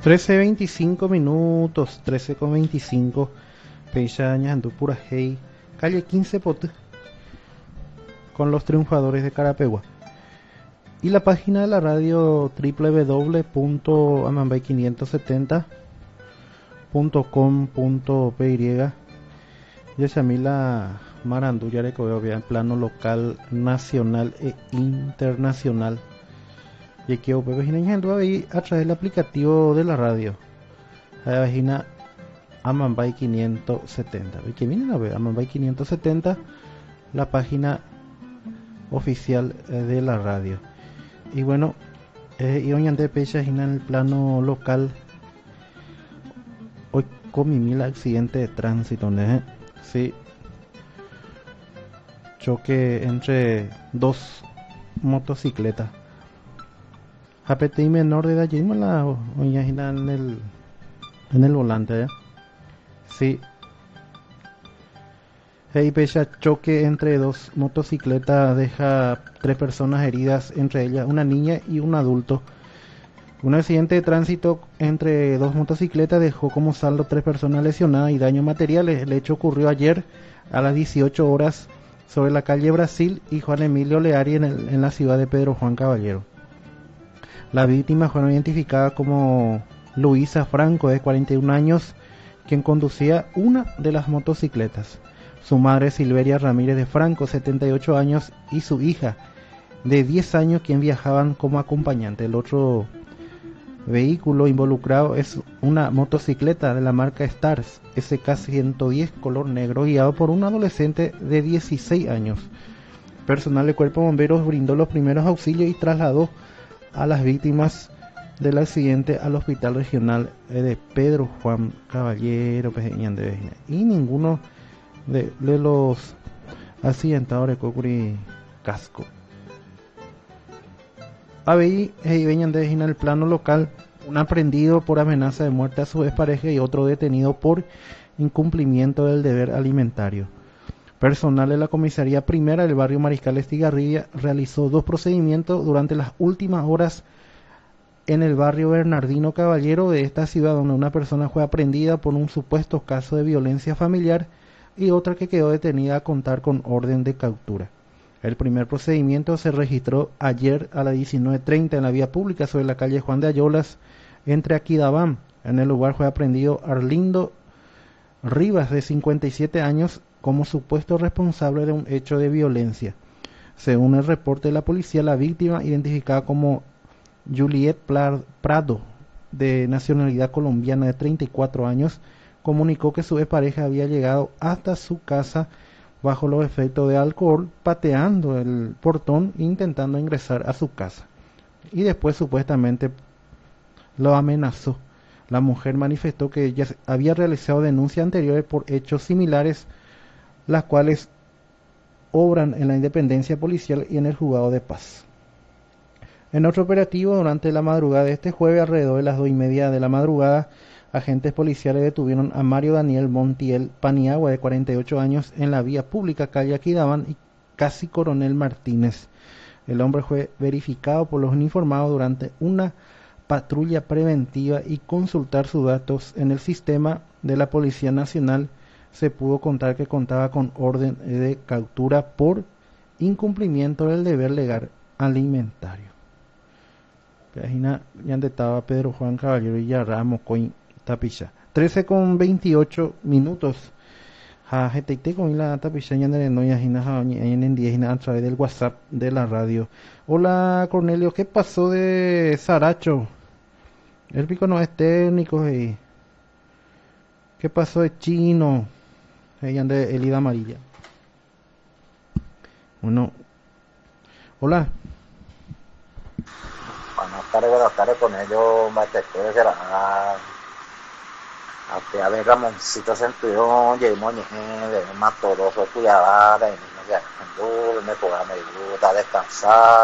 13:25 minutos, 13:25. Peña Andú Pura Hey, calle 15 Pot, con los triunfadores de Carapegua. Y la página de la radio www.amambay570.com.py. Yashamila Maranduya de Covea en plano local, nacional e internacional. Y aquí a través del aplicativo de la radio. A la página Amambay 570. Que vienen a ver Amambay 570, la página oficial de la radio. Y bueno, y hoy ande pecha en el plano local. Hoy comí mil accidente de tránsito, ¿no? Sí. Choque entre dos motocicletas. Apetí menor de edad, yo me la imagino en el volante, ¿eh? Sí. Hey, pecha, choque entre dos motocicletas deja 3 personas heridas, entre ellas una niña y un adulto. Un accidente de tránsito entre dos motocicletas dejó como saldo 3 personas lesionadas y daños materiales. El hecho ocurrió ayer a las 18 horas sobre la calle Brasil y Juan Emilio Leari en la ciudad de Pedro Juan Caballero. Las víctimas fueron identificadas como Luisa Franco, de 41 años, quien conducía una de las motocicletas. Su madre Silveria Ramírez de Franco, 78 años, y su hija de 10 años, quien viajaban como acompañante. El otro vehículo involucrado es una motocicleta de la marca Stars SK110 color negro, guiado por un adolescente de 16 años. Personal de Cuerpo de Bomberos brindó los primeros auxilios y trasladó a las víctimas del accidente al Hospital Regional de Pedro Juan Caballero, y ninguno de los accidentados de Cocuri casco. ABI venían de en el plano local, un aprendido por amenaza de muerte a su expareja y otro detenido por incumplimiento del deber alimentario. Personal de la comisaría primera del barrio Mariscal Estigarribia realizó 2 procedimientos durante las últimas horas en el barrio Bernardino Caballero de esta ciudad, donde una persona fue aprehendida por un supuesto caso de violencia familiar y otra que quedó detenida a contar con orden de captura. El primer procedimiento se registró ayer a las 19:30 en la vía pública sobre la calle Juan de Ayolas, entre Aquidabam. En el lugar fue aprehendido Arlindo Rivas, de 57 años, como supuesto responsable de un hecho de violencia. Según el reporte de la policía, la víctima, identificada como Juliet Prado, de nacionalidad colombiana, de 34 años, comunicó que su expareja había llegado hasta su casa bajo los efectos de alcohol, pateando el portón e intentando ingresar a su casa. Y después supuestamente lo amenazó. La mujer manifestó que ella había realizado denuncias anteriores por hechos similares, las cuales obran en la Independencia Policial y en el Juzgado de Paz. En otro operativo, durante la madrugada de este jueves, alrededor de las 2:30 de la madrugada, agentes policiales detuvieron a Mario Daniel Montiel Paniagua, de 48 años, en la vía pública calle Aquidabán y casi Coronel Martínez. El hombre fue verificado por los uniformados durante una patrulla preventiva y consultar sus datos en el sistema de la Policía Nacional. Se pudo contar que contaba con orden de captura por incumplimiento del deber legal alimentario. Página ya estaba Pedro Juan Caballero y ya Ramos Coin Tapicha. 13:28 minutos. GTT con la tapicha ya no en 10 a través del WhatsApp de la radio. Hola Cornelio, ¿qué pasó de Saracho? El pico no es técnico. ¿Qué pasó de Chino? Ella de Elida Amarilla. Bueno. Hola. Buenas tardes con ellos, Mateco, será a ver Ramoncito Centurión, Yemo de Matoroso, Cuyabara, y no sé, me puedo me gusta descansar,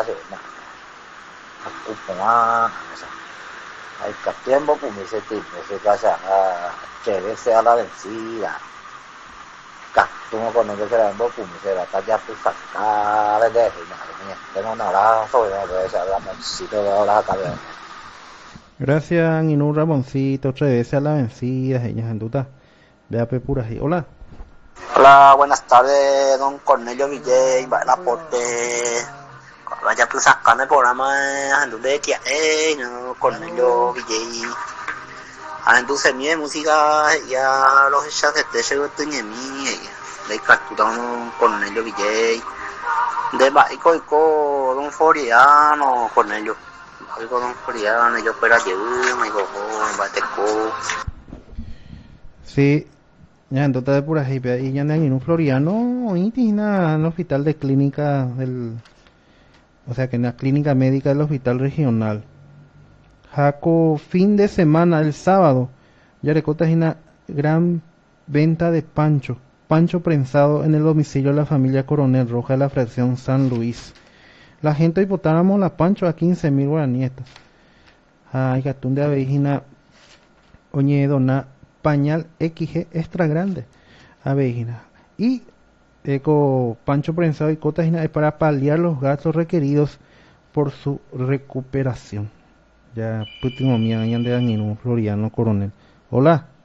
hay que tiempo, pues me dice, se casa, chévere sea la vencida. Castumo con ellos será en bocu, me será talla pues sacar de madre mía, tengo un abrazo y me voy a echar Ramoncito de ahora acá. Gracias, Inú Ramoncito, 3 veces a la vencida, ella en duda. Vea pura ahí. Hola. Hola, buenas tardes, don Cornelio Villay, va el aporte. Vaya pues sacando el programa de que no Cornelio Villay. Entonces mi música ya los hechas de este llegó tuñemi, de captura don Cornelio Villay. De baico don Floriano Cornelio. Baico don Floriano, yo fuera yo, me digo, bateco. Sí, ya en total de pura ahí, y ya en un Floriano, y en el hospital de clínica o sea que en la clínica médica del hospital regional. Jaco, fin de semana, el sábado, ya recortas una gran venta de pancho prensado en el domicilio de la familia Coronel Roja de la fracción San Luis. La gente hipotáramos la pancho a 15.000 guaraníes. Ay, gatún de abejina, oñe dona pañal XG extra grande, abejina. Y eco pancho prensado y cotajina es para paliar los gastos requeridos por su recuperación. Ya último mía de Floriano Coronel. Hola.